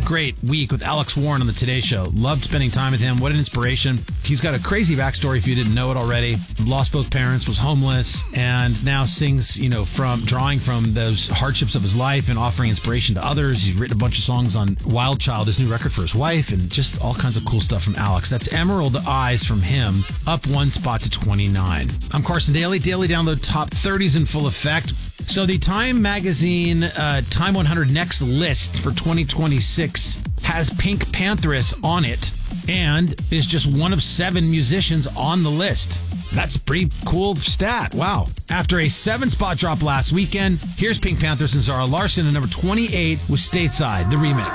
great week with Alex Warren on the Today Show. Loved spending time with him. What an inspiration. He's got a crazy backstory if you didn't know it already. Lost both parents, was homeless, and now sings, from drawing from those hardships of his life and offering inspiration to others. He's written a bunch of songs on Wild Child, his new record for his wife, and just all kinds of cool stuff from Alex. That's Emerald Eyes from him, up 1 spot to 29. I'm Carson Daly. Daily Download Top 30s in full effect. So the Time Magazine Time 100 Next list for 2026 has Pink Pantheress on it and is just one of 7 musicians on the list. That's a pretty cool stat. Wow. After a 7-spot drop last weekend, here's Pink Pantheress and Zara Larsson at number 28 with Stateside, the remix.